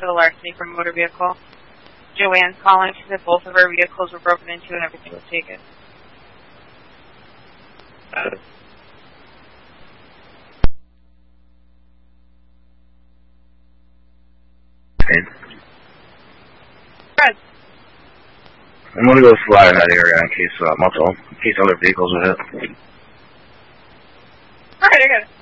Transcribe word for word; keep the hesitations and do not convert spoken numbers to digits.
for the larceny from a motor vehicle. Joanne's calling. She said both of her vehicles were broken into and everything was taken. Uh, Fred. I'm going to go fly in that area in case uh, multiple, in case other vehicles are hit. Alright, I got it.